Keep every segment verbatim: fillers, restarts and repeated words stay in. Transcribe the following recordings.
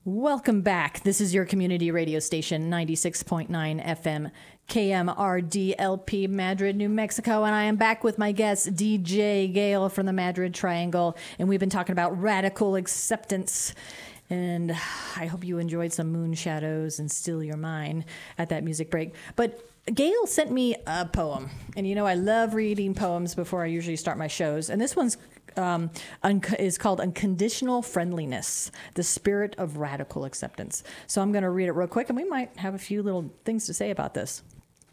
Welcome back. This is your community radio station, ninety-six point nine F M, K M R D L P, Madrid, New Mexico. And I am back with my guest, D J Gale from the Madrid Triangle. And we've been talking about radical acceptance. And I hope you enjoyed some Moon Shadows and Still Your Mind at that music break. But Gail sent me a poem. And you know, I love reading poems before I usually start my shows. And this one's um, un- is called Unconditional Friendliness, the Spirit of Radical Acceptance. So I'm going to read it real quick, and we might have a few little things to say about this.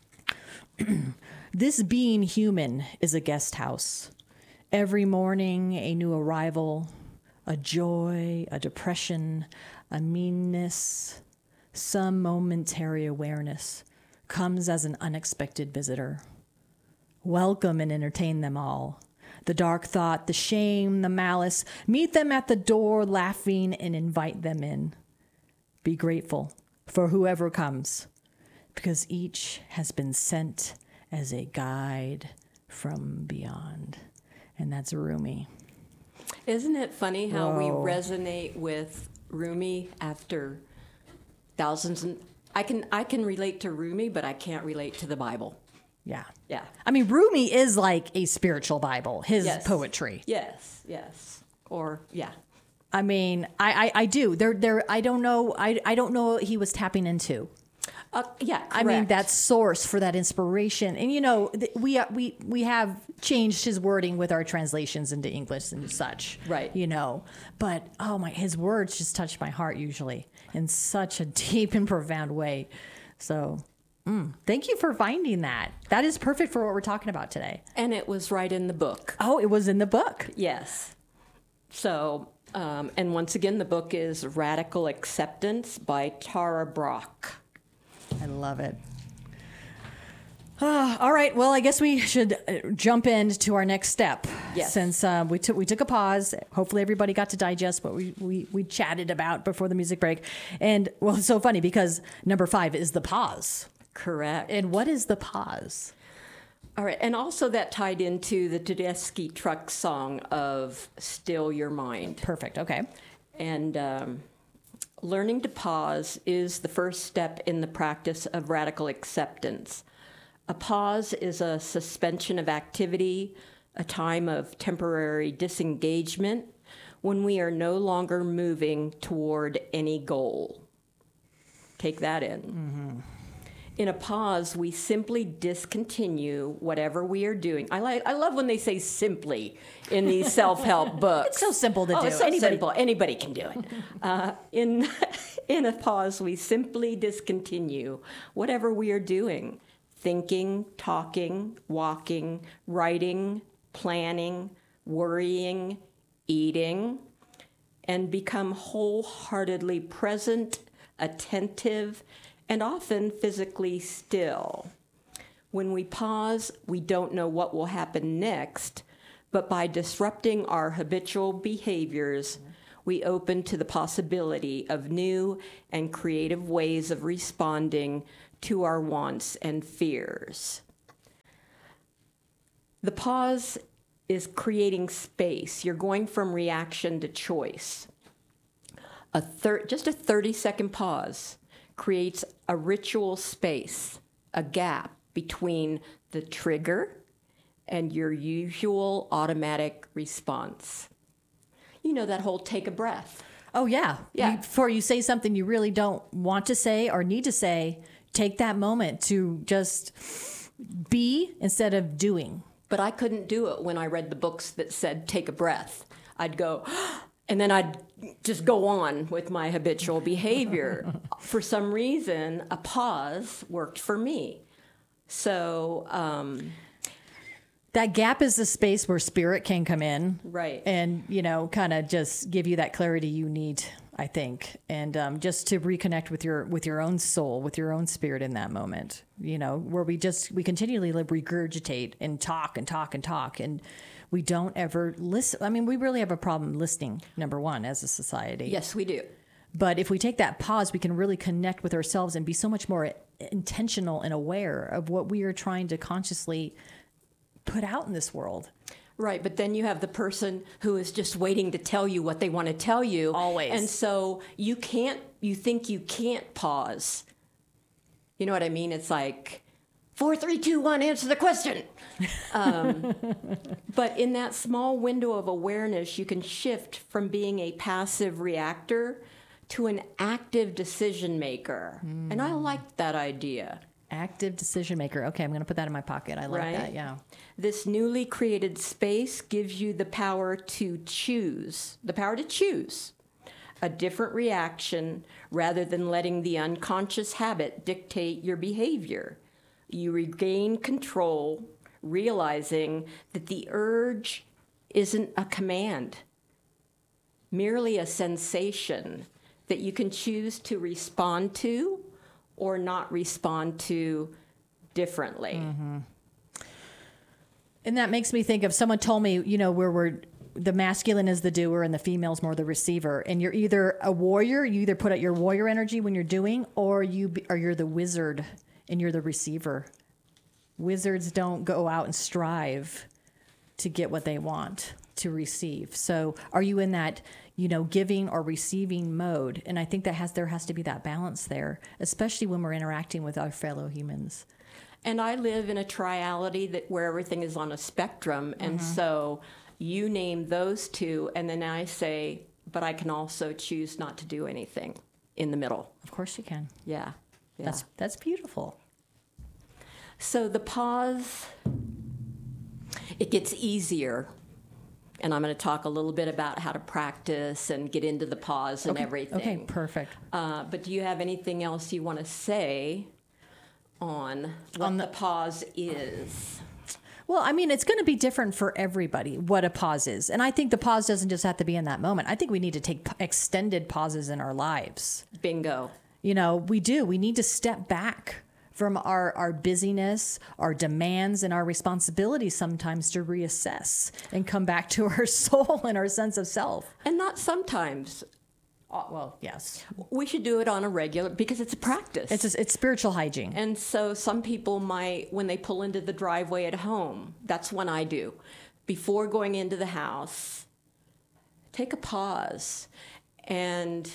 This being human is a guest house. Every morning, a new arrival, a joy, a depression, a meanness, some momentary awareness comes as an unexpected visitor. Welcome and entertain them all. The dark thought, the shame, the malice, meet them at the door laughing and invite them in. Be grateful for whoever comes, because each has been sent as a guide from beyond. And that's Rumi. Isn't it funny how Whoa. we resonate with Rumi after thousands? And I can I can relate to Rumi, but I can't relate to the Bible. Yeah. Yeah. I mean, Rumi is like a spiritual Bible, his Yes. poetry. Yes. Yes. Or yeah. I mean, I, I, I do. There, there. I don't know. I, I don't know what he was tapping into. Uh, yeah. I mean, correct. that source for that inspiration. And, you know, th- we, uh, we, we have changed his wording with our translations into English and such. Right. You know, but, oh my, his words just touch my heart usually in such a deep and profound way. So mm, thank you for finding that. That is perfect for what we're talking about today. And it was right in the book. Oh, it was in the book. Yes. So, um, and once again, the book is Radical Acceptance by Tara Brach. I love it. Uh, all right. Well, I guess we should uh, jump into our next step. Yes. Since uh, we took we took a pause. Hopefully, everybody got to digest what we, we we chatted about before the music break. And well, it's so funny because number five is the pause. Correct. And what is the pause? All right. And also that tied into the Tedeschi Trucks song of Still Your Mind. Perfect. Okay. And um, learning to pause is the first step in the practice of radical acceptance. A pause is a suspension of activity, a time of temporary disengagement when we are no longer moving toward any goal. Take that in. Mm-hmm. In a pause, we simply discontinue whatever we are doing. I like. I love when they say "simply" in these self-help books. It's so simple to oh, do. It's so Anybody- simple. Anybody can do it. uh, in in a pause, we simply discontinue whatever we are doing: thinking, talking, walking, writing, planning, worrying, eating, and become wholeheartedly present, attentive, and often physically still. When we pause, we don't know what will happen next, but by disrupting our habitual behaviors, we open to the possibility of new and creative ways of responding to our wants and fears. The pause is creating space. You're going from reaction to choice. A thir- just a thirty-second pause creates a ritual space, a gap between the trigger and your usual automatic response. You know that whole take a breath. Oh yeah. Yeah. You, before you say something you really don't want to say or need to say, take that moment to just be instead of doing. But I couldn't do it when I read the books that said take a breath. I'd go, and then I'd just go on with my habitual behavior. For some reason, a pause worked for me. So, um, that gap is the space where spirit can come in. Right. And, you know, kind of just give you that clarity you need, I think. And um, just to reconnect with your with your own soul, with your own spirit in that moment, you know, where we just, we continually like regurgitate and talk and talk and talk. And we don't ever listen. I mean, we really have a problem listening, number one, as a society. yes, we do. But if we take that pause, we can really connect with ourselves and be so much more intentional and aware of what we are trying to consciously put out in this world. Right, but then you have the person who is just waiting to tell you what they want to tell you. Always. And so you can't, you think you can't pause. You know what I mean? It's like, four, three, two, one, answer the question. Um, but in that small window of awareness, you can shift from being a passive reactor to an active decision maker. Mm. And I like that idea. Active decision maker. Okay, I'm going to put that in my pocket. I like right? that, yeah. This newly created space gives you the power to choose, the power to choose a different reaction rather than letting the unconscious habit dictate your behavior. You regain control, realizing that the urge isn't a command, merely a sensation that you can choose to respond to or not respond to differently. Mm-hmm. And that makes me think of, someone told me, you know, where we're, the masculine is the doer and the female's more the receiver. And you're either a warrior, you either put out your warrior energy when you're doing, or you be, or you're the wizard and you're the receiver. Wizards don't go out and strive to get what they want to receive. So are you in that, you know, giving or receiving mode? And I think that has, there has to be that balance there, especially when we're interacting with our fellow humans. And I live in a triality that where everything is on a spectrum. And mm-hmm. so you name those two, and then I say, but I can also choose not to do anything in the middle. Of course you can. Yeah. yeah. That's that's beautiful. So the pause, it gets easier. And I'm going to talk a little bit about how to practice and get into the pause and okay. everything. Okay, perfect. Uh, but do you have anything else you want to say on what on the, the pause is? Well, I mean, it's going to be different for everybody, what a pause is. And I think the pause doesn't just have to be in that moment. I think we need to take p- extended pauses in our lives. Bingo. You know, we do. We need to step back from our, our busyness, our demands, and our responsibilities sometimes to reassess and come back to our soul and our sense of self. And not sometimes. Uh, well, yes. We should do it on a regular, because it's a practice. It's a, it's spiritual hygiene. And so some people might, when they pull into the driveway at home, that's when I do. Before going into the house, take a pause and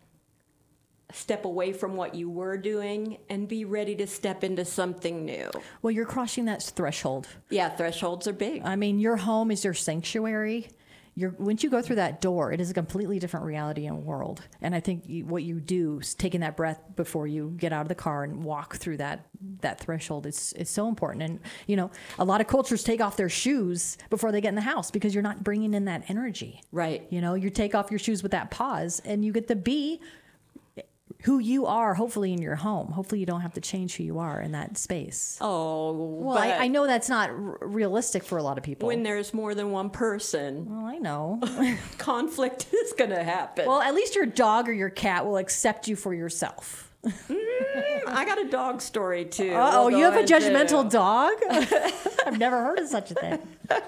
step away from what you were doing and be ready to step into something new. Well, you're crossing that threshold. Yeah, thresholds are big. I mean, your home is your sanctuary. You're, once you go through that door, it is a completely different reality and world. And I think you, what you do is taking that breath before you get out of the car and walk through that that threshold. It's it's so important. And you know, a lot of cultures take off their shoes before they get in the house because you're not bringing in that energy. Right. You know, you take off your shoes with that pause, and you get to be who you are, hopefully in your home. Hopefully you don't have to change who you are in that space. Oh, well, I, I know that's not r- realistic for a lot of people. When there's more than one person. Well, I know. Conflict is going to happen. Well, at least your dog or your cat will accept you for yourself. mm, I got a dog story, too. Oh, we'll you have a judgmental too. dog? I've never heard of such a thing.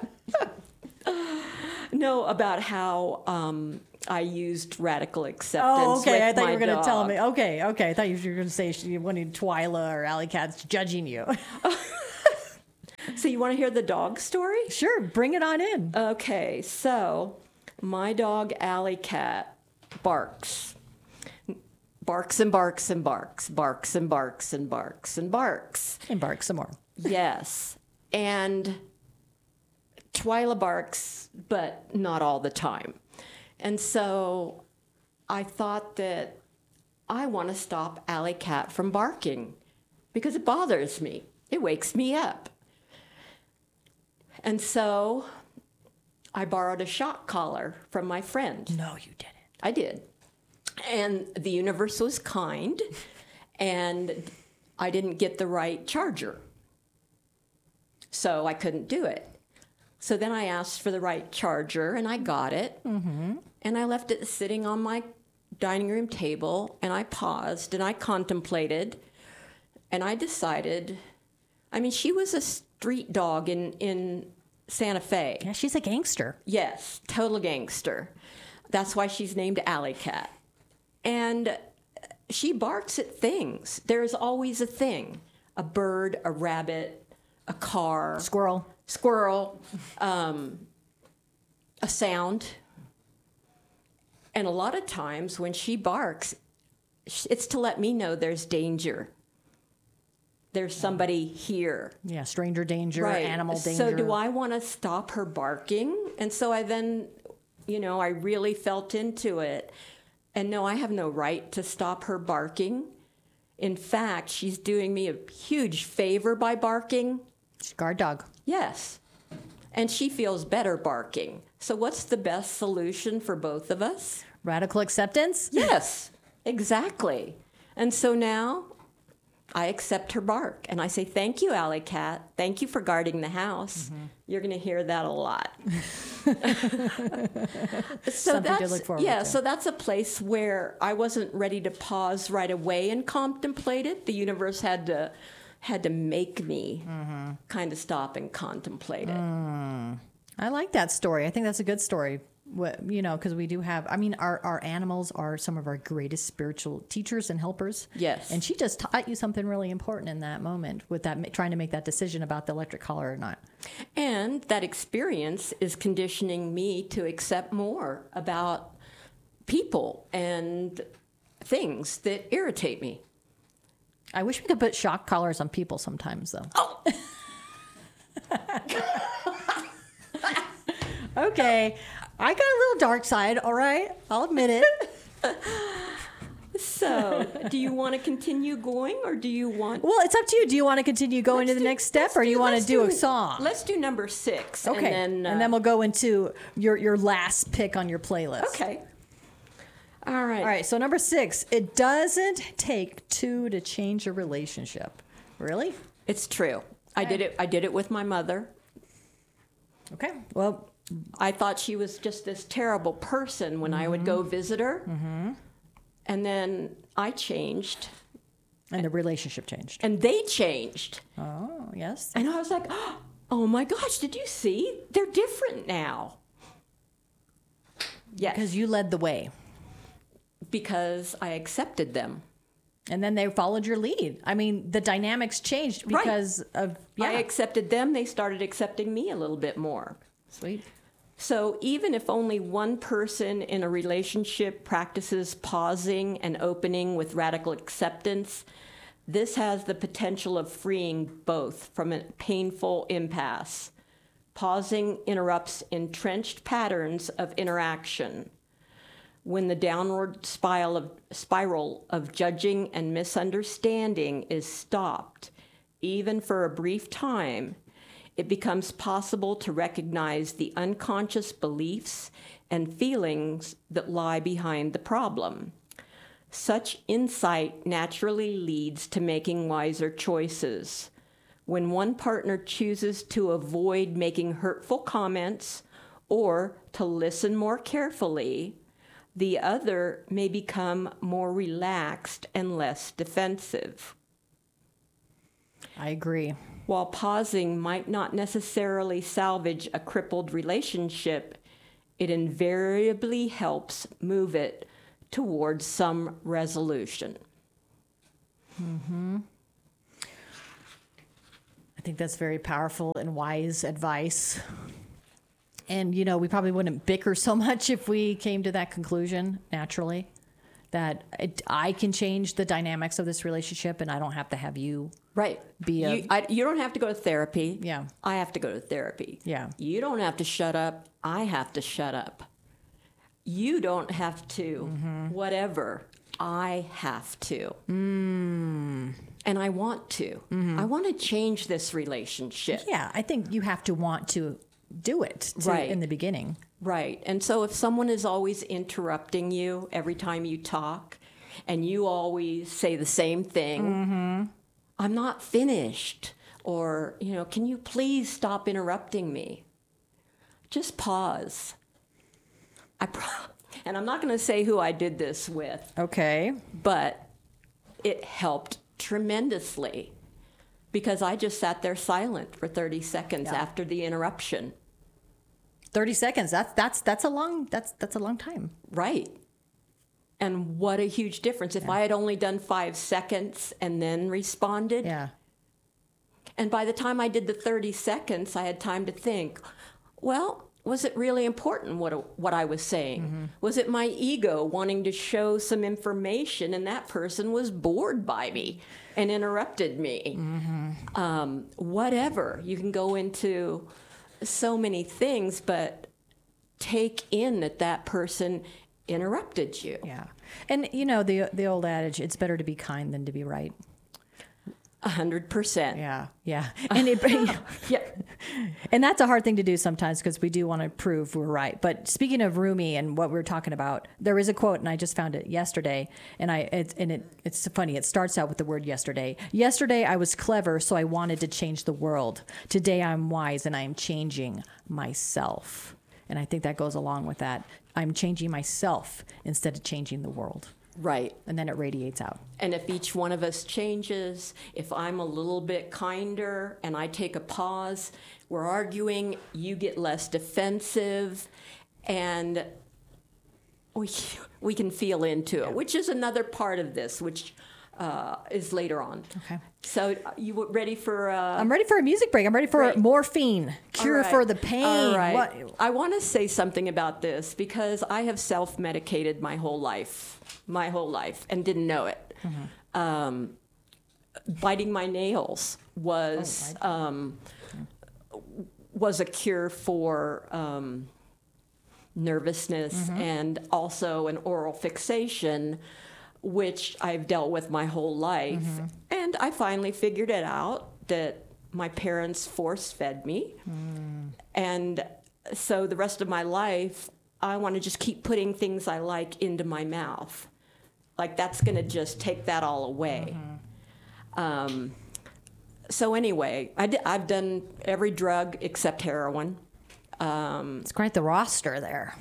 No, about how... Um, I used radical acceptance. Oh, okay. With I thought my you were going to tell dog. me. Okay, okay. I thought you were going to say she wanted Twyla or Alley Cat's judging you. So you want to hear the dog story? Sure, bring it on in. Okay, so my dog Alley Cat barks. Barks and barks and barks. Barks and barks and barks and barks. And barks some more. Yes. And Twyla barks, but not all the time. And so I thought that I want to stop Alley Cat from barking because it bothers me. It wakes me up. And so I borrowed a shock collar from my friend. No, you didn't. I did. And the universe was kind, and I didn't get the right charger. So I couldn't do it. So then I asked for the right charger, and I got it. Mm-hmm. And I left it sitting on my dining room table, and I paused, and I contemplated, and I decided, I mean, she was a street dog in, in Santa Fe. Yeah, she's a gangster. Yes, total gangster. That's why she's named Alley Cat. And she barks at things. There's always a thing. A bird, a rabbit, a car. Squirrel. squirrel, um, a sound. And a lot of times when she barks, it's to let me know there's danger. There's somebody here. Yeah, stranger danger, Right. animal danger. So do I want to stop her barking? And so I then, you know, I really felt into it. And no, I have no right to stop her barking. In fact, she's doing me a huge favor by barking. She's a guard dog. Yes. And she feels better barking. So what's the best solution for both of us? Radical acceptance? Yes, exactly. And so now I accept her bark. And I say, thank you, Alley Cat. Thank you for guarding the house. Mm-hmm. You're going to hear that a lot. so Something that's, to look forward yeah, to. so that's a place where I wasn't ready to pause right away and contemplate it. The universe had to had to make me mm-hmm. kind of stop and contemplate it. Mm. I like that story. I think that's a good story. What, you know, because we do have, I mean, our, our animals are some of our greatest spiritual teachers and helpers. Yes. And she just taught you something really important in that moment with that, trying to make that decision about the electric collar or not. And that experience is conditioning me to accept more about people and things that irritate me. I wish we could put shock collars on people sometimes, though. Oh. Okay. I got a little dark side, all right? I'll admit it. So, do you want to continue going, or do you want... Well, it's up to you. Do you want to continue going to the do, next step, or do you want to do, do a song? Let's do number six. Okay. And then, uh, and then we'll go into your, your last pick on your playlist. Okay. All right. All right, so number six, it doesn't take two to change a relationship. Really? It's true. I did it. I did it with my mother. Okay. Well, I thought she was just this terrible person when mm-hmm. I would go visit her. Mm-hmm. And then I changed. And the relationship changed. And they changed. Oh, yes. And I was like, oh my gosh, did you see? They're different now. Yes. Because you led the way. Because I accepted them. And then they followed your lead. I mean, the dynamics changed because right. of... Yeah. I accepted them. They started accepting me a little bit more. Sweet. So even if only one person in a relationship practices pausing and opening with radical acceptance, this has the potential of freeing both from a painful impasse. Pausing interrupts entrenched patterns of interaction. When the downward spiral of, spiral of judging and misunderstanding is stopped, even for a brief time, it becomes possible to recognize the unconscious beliefs and feelings that lie behind the problem. Such insight naturally leads to making wiser choices. When one partner chooses to avoid making hurtful comments or to listen more carefully, the other may become more relaxed and less defensive. I agree. While pausing might not necessarily salvage a crippled relationship, it invariably helps move it towards some resolution. Mm-hmm. I think that's very powerful and wise advice. And, you know, we probably wouldn't bicker so much if we came to that conclusion naturally, that it, I can change the dynamics of this relationship and I don't have to have you right. be a... You, I, you don't have to go to therapy. Yeah. I have to go to therapy. Yeah. You don't have to shut up. I have to shut up. You don't have to mm-hmm. whatever. I have to. Mm. And I want to. Mm-hmm. I want to change this relationship. Yeah, I think you have to want to do it to, right. in the beginning. Right. And so if someone is always interrupting you every time you talk and you always say the same thing, mm-hmm. I'm not finished. Or, you know, can you please stop interrupting me? Just pause. I pro- and I'm not going to say who I did this with. Okay. But it helped tremendously because I just sat there silent for thirty seconds yeah. after the interruption. thirty seconds. That's that's that's a long that's that's a long time. Right. And what a huge difference if yeah. I had only done five seconds and then responded. Yeah. And by the time I did the thirty seconds, I had time to think, well, was it really important what what I was saying? Mm-hmm. Was it my ego wanting to show some information, and that person was bored by me and interrupted me? Mm-hmm. Um, whatever. You can go into so many things, but take in that that person interrupted you. Yeah. And, you know, the the old adage, it's better to be kind than to be right. A hundred percent. Yeah, yeah. And it, yeah. And that's a hard thing to do sometimes because we do want to prove we're right. But speaking of Rumi and what we we're talking about, there is a quote, and I just found it yesterday, and I it, and it it's funny. It starts out with the word yesterday. Yesterday I was clever, so I wanted to change the world. Today I'm wise, and I am changing myself. And I think that goes along with that. I'm changing myself instead of changing the world. Right. And then it radiates out. And if each one of us changes, if I'm a little bit kinder and I take a pause, we're arguing, you get less defensive, and we we can feel into it, yeah. which is another part of this, which uh, is later on. Okay. So you ready for... Uh, I'm ready for a music break. I'm ready for right. morphine, cure right. for the pain. All right. What? I want to say something about this because I have self-medicated my whole life, my whole life, and didn't know it. Mm-hmm. Um, biting my nails was oh, um, was a cure for um, nervousness mm-hmm. and also an oral fixation, which I've dealt with my whole life. Mm-hmm. And I finally figured it out that my parents force-fed me. Mm. And so the rest of my life, I want to just keep putting things I like into my mouth. Like that's going to just take that all away. Mm-hmm. Um, so anyway, I did, I've done every drug except heroin. Um, it's quite the roster there.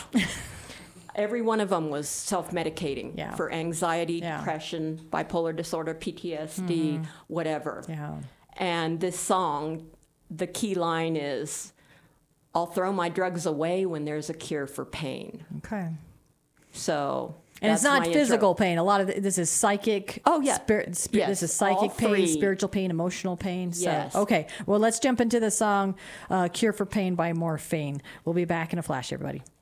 Every one of them was self-medicating yeah. for anxiety, yeah. depression, bipolar disorder, P T S D, mm-hmm. whatever. Yeah. And this song, the key line is, I'll throw my drugs away when there's a cure for pain. Okay. So And that's it's not my physical intro. pain. A lot of th- this is psychic. Oh, yeah. Spirit, spirit, yes. This is psychic All pain, three. spiritual pain, emotional pain. So, yes. Okay. Well, let's jump into the song uh, Cure for Pain by Morphine. We'll be back in a flash, everybody.